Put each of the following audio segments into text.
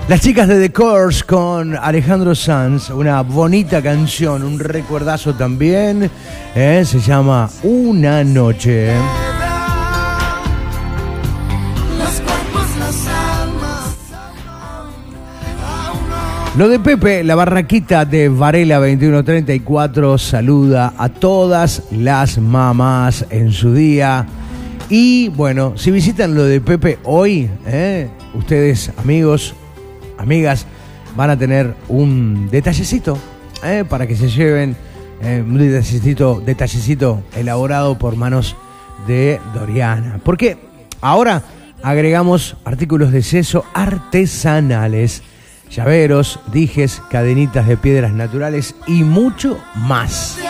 Las chicas de The Course con Alejandro Sanz, una bonita canción, un recuerdazo también, se llama Una Noche. Lo de Pepe, la barraquita de Varela 2134, saluda a todas las mamás en su día. Y bueno, si visitan lo de Pepe hoy, ustedes, amigos, amigas, van a tener un detallecito para que se lleven un detallecito elaborado por manos de Doriana. Porque ahora agregamos artículos de yeso artesanales, llaveros, dijes, cadenitas de piedras naturales y mucho más.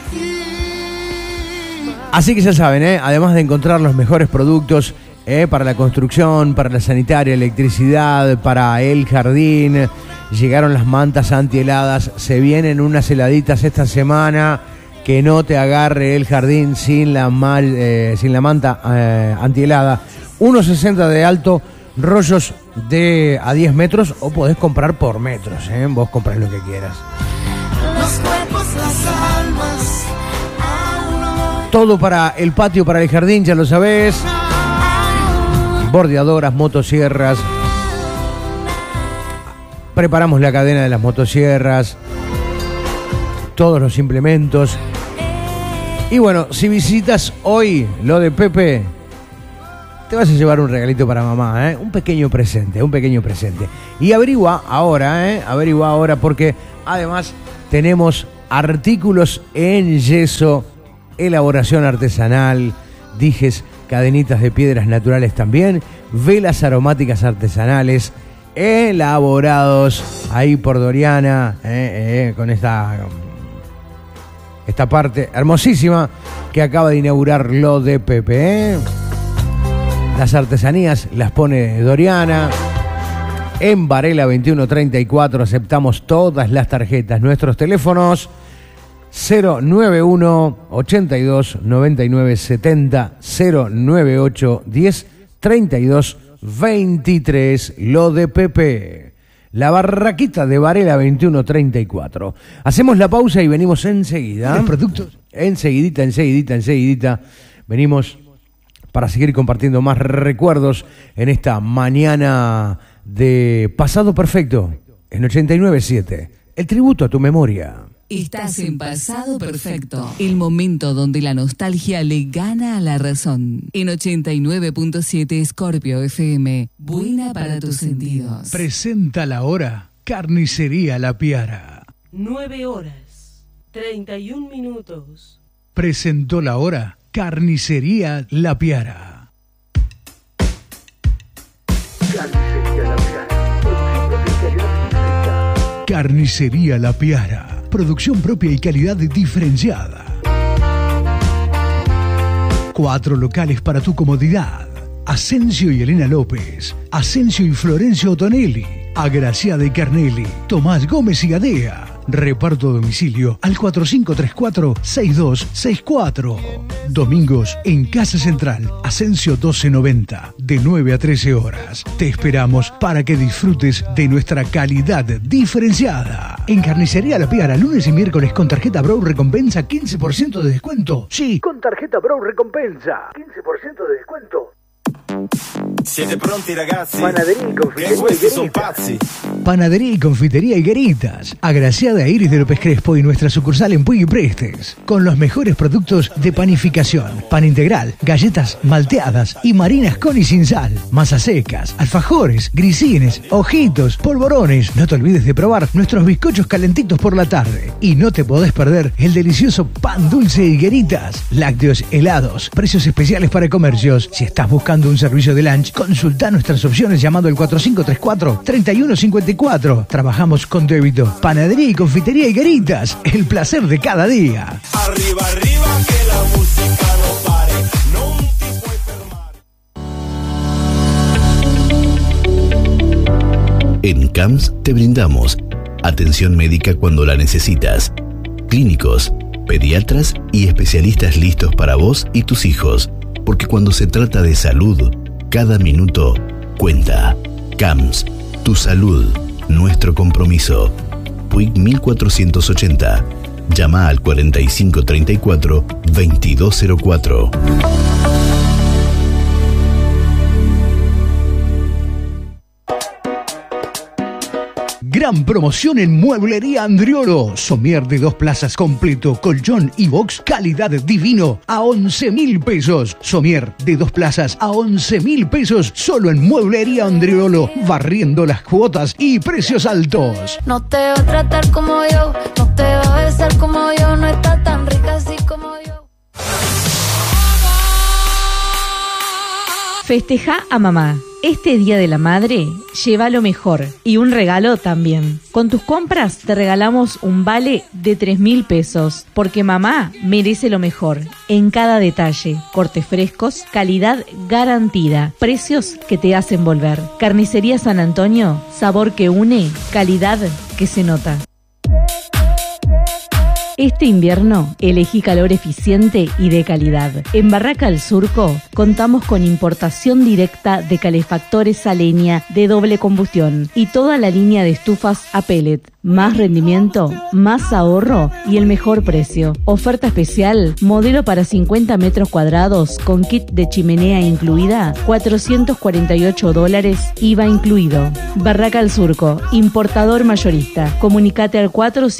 Así que ya saben, además de encontrar los mejores productos para la construcción, para la sanitaria, electricidad, para el jardín, llegaron las mantas antiheladas, se vienen unas heladitas esta semana, que no te agarre el jardín sin la manta antihelada, 1,60 de alto, rollos de a 10 metros o podés comprar por metros, vos comprás lo que quieras. Los cuerpos, las almas. Todo para el patio, para el jardín, ya lo sabés. Bordeadoras, motosierras. Preparamos la cadena de las motosierras. Todos los implementos. Y bueno, si visitas hoy lo de Pepe, te vas a llevar un regalito para mamá, un pequeño presente. Y averigua ahora porque además tenemos artículos en yeso, elaboración artesanal, dijes, cadenitas de piedras naturales también, velas aromáticas artesanales, elaborados ahí por Doriana, con esta parte hermosísima que acaba de inaugurar lo de Pepe, Las artesanías las pone Doriana. En Varela 2134 aceptamos todas las tarjetas. Nuestros teléfonos 091 82 99 70 098 10 32 23. Lo de Pepe, la barraquita de Varela 2134. Hacemos la pausa y venimos enseguida. ¿Los productos? Enseguidita. Venimos para seguir compartiendo más recuerdos en esta mañana de Pasado Perfecto en 89.7. El tributo a tu memoria. Estás en Pasado Perfecto, el momento donde la nostalgia le gana a la razón. En 89.7 Scorpio FM, buena para tus sentidos. Presenta la hora, Carnicería La Piara. 9:31. Presentó la hora, Carnicería La Piara. Carnicería La Piara. Producción propia y calidad diferenciada. 4 locales para tu comodidad. Asensio y Elena López. Asensio y Florencio Otonelli. Agraciada y Carnelli. Tomás Gómez y Gadea. Reparto a domicilio al 4534-6264. Domingos en Casa Central, Asensio 1290, de 9 a 13 horas. Te esperamos para que disfrutes de nuestra calidad diferenciada. En Carnicería La Piara, lunes y miércoles con tarjeta Brow Recompensa, 15% de descuento. Sí, con tarjeta Brow Recompensa, 15% de descuento. Siete pronti ragazzi. Panadería y confitería questi son pazzi. Panadería y confitería Higueritas. Agraciada Iris de López Crespo y nuestra sucursal en Puig y Prestes. Con los mejores productos de panificación. Pan integral, galletas malteadas y marinas con y sin sal. Masas secas, alfajores, grisines, ojitos, polvorones. No te olvides de probar nuestros bizcochos calentitos por la tarde. Y no te podés perder el delicioso pan dulce Higueritas. Lácteos helados. Precios especiales para comercios. Si estás buscando un servicio de lunch, consulta nuestras opciones llamando al 4534-3154. Trabajamos con débito. Panadería y confitería Higueritas. El placer de cada día. Arriba, arriba, que la música no pare. Non ti puoi fermare. En CAMS te brindamos atención médica cuando la necesitas. Clínicos, pediatras y especialistas listos para vos y tus hijos. Porque cuando se trata de salud, cada minuto cuenta. CAMS, Tu salud, nuestro compromiso. Puig 1480. Llama al 4534-2204. Gran promoción en Mueblería Andriolo. Somier de 2 plazas completo, colchón y box, calidad divino, a 11.000 pesos. Somier de 2 plazas a 11.000 pesos, solo en Mueblería Andriolo, barriendo las cuotas y precios altos. No te va a tratar como yo, no te va a besar como yo, no está tan rica así como yo. Festeja a mamá. Este Día de la Madre, lleva lo mejor y un regalo también. Con tus compras te regalamos un vale de 3.000 pesos, porque mamá merece lo mejor en cada detalle. Cortes frescos, calidad garantida, precios que te hacen volver. Carnicería San Antonio, sabor que une, calidad que se nota. Este invierno, elegí calor eficiente y de calidad. En Barraca El Surco, contamos con importación directa de calefactores a leña de doble combustión y toda la línea de estufas a pellet. Más rendimiento, más ahorro y el mejor precio. Oferta especial, modelo para 50 metros cuadrados con kit de chimenea incluida, $448, IVA incluido. Barraca El Surco, importador mayorista. Comunicate al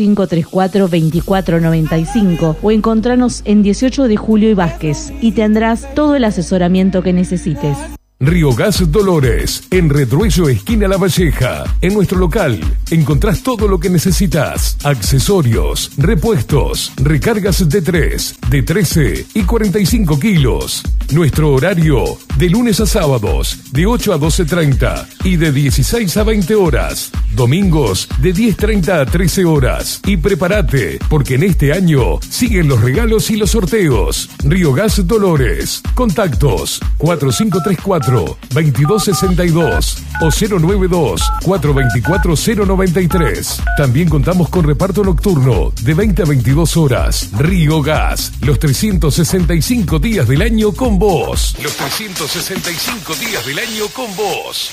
4534-2495 o encontranos en 18 de Julio y Vázquez y tendrás todo el asesoramiento que necesites. Río Gas Dolores, en Retruello, esquina La Valleja. En nuestro local encontrás todo lo que necesitas: accesorios, repuestos, recargas de 3, de 13 y 45 kilos. Nuestro horario, de lunes a sábados, de 8 a 12:30 y de 16 a 20 horas. Domingos, de 10:30 a 13 horas. Y prepárate, porque en este año siguen los regalos y los sorteos. Río Gas Dolores. Contactos: 4534-2262 o 092-424-093. También contamos con reparto nocturno de 20 a 22 horas. Río Gas, los 365 días del año con vos. Los 365 días del año con vos.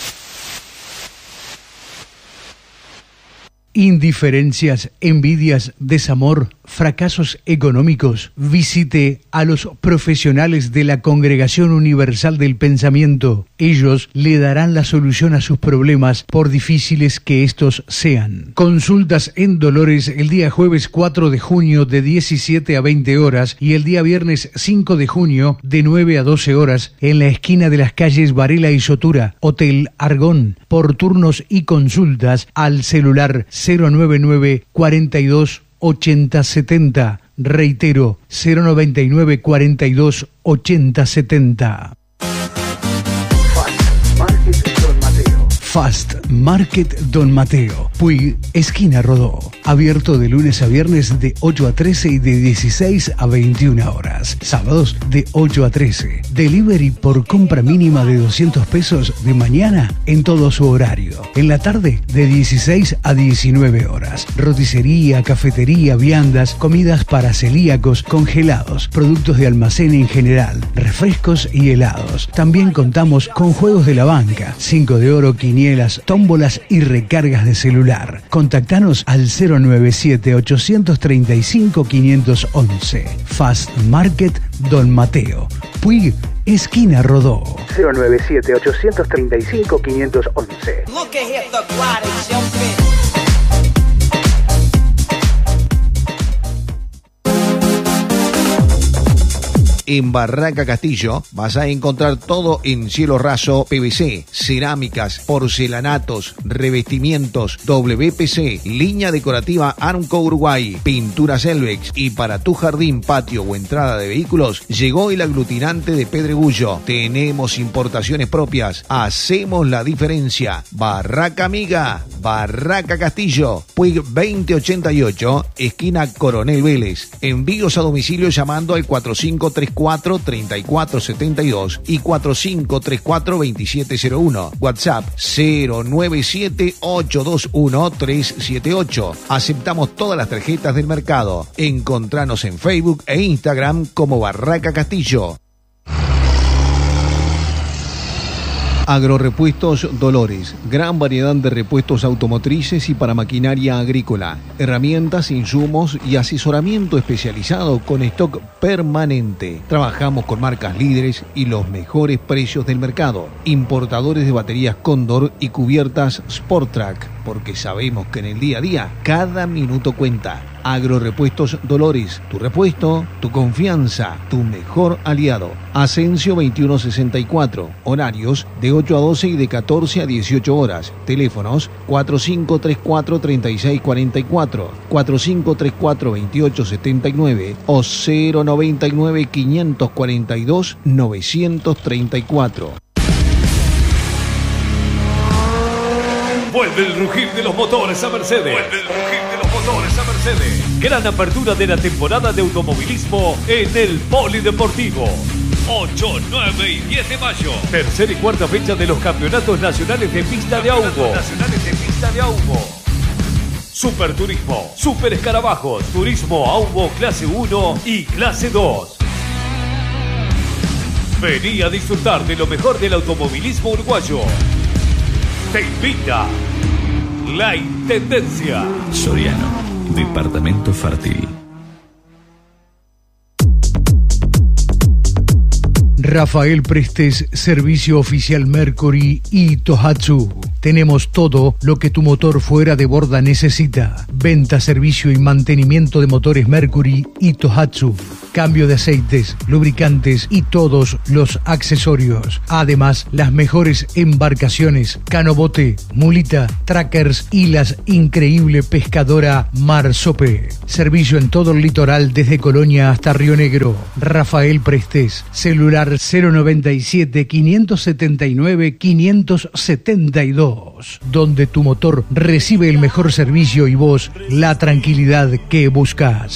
Indiferencias, envidias, desamor, fracasos económicos. Visite a los profesionales de la Congregación Universal del Pensamiento. Ellos le darán la solución a sus problemas, por difíciles que estos sean. Consultas en Dolores el día jueves 4 de junio de 17 a 20 horas y el día viernes 5 de junio de 9 a 12 horas en la esquina de las calles Varela y Sotura, Hotel Argón. Por turnos y consultas al celular 099 42 80 70. Reitero, 099 42 80 70. Fast Market Don Mateo, Puig, esquina Rodó. Abierto de lunes a viernes de 8 a 13 y de 16 a 21 horas. Sábados de 8 a 13. Delivery por compra mínima de 200 pesos de mañana en todo su horario. En la tarde de 16 a 19 horas. Roticería, cafetería, viandas, comidas para celíacos, congelados, productos de almacén en general, refrescos y helados. También contamos con juegos de la banca, 5 de oro, quinielas, tómbolas y recargas de celular. Contactanos al 097-835-511. Fast Market Don Mateo, Puig, esquina Rodó. 097-835-511. En Barraca Castillo vas a encontrar todo en cielo raso, PVC, cerámicas, porcelanatos, revestimientos, WPC, línea decorativa Armco Uruguay, pintura Selvex, y para tu jardín, patio o entrada de vehículos llegó el aglutinante de Pedregullo. Tenemos importaciones propias, hacemos la diferencia. Barraca Amiga, Barraca Castillo, Puig 2088, esquina Coronel Vélez. Envíos a domicilio llamando al 4534-3472 y 4534-2701. WhatsApp 097-821-378. Aceptamos todas las tarjetas del mercado. Encontranos en Facebook e Instagram como Barraca Castillo. Agrorepuestos Dolores, gran variedad de repuestos automotrices y para maquinaria agrícola, herramientas, insumos y asesoramiento especializado con stock permanente. Trabajamos con marcas líderes y los mejores precios del mercado. Importadores de baterías Cóndor y cubiertas Sportrack, porque sabemos que en el día a día cada minuto cuenta. Agrorepuestos Dolores, tu repuesto, tu confianza, tu mejor aliado. Asensio 2164, horarios de 8 a 12 y de 14 a 18 horas. Teléfonos 4534-3644, 4534-2879 o 099-542-934. Vuelve el rugir de los motores a Mercedes. Gran apertura de la temporada de automovilismo en el Polideportivo. 8, 9 y 10 de mayo. Tercera y cuarta fecha de los campeonatos nacionales de pista de Aubo. Superturismo, Super Escarabajos, Turismo Aubo clase 1 y clase 2. Vení a disfrutar de lo mejor del automovilismo uruguayo. Te invita La Intendencia. Soriano, departamento fértil. Rafael Prestes, servicio oficial Mercury y Tohatsu. Tenemos todo lo que tu motor fuera de borda necesita. Venta, servicio y mantenimiento de motores Mercury y Tohatsu. Cambio de aceites, lubricantes y todos los accesorios. Además, las mejores embarcaciones, canobote, mulita, trackers y las increíble pescadora Marsope. Servicio en todo el litoral desde Colonia hasta Río Negro. Rafael Prestes, celular 097-579-572, donde tu motor recibe el mejor servicio y vos la tranquilidad que buscas.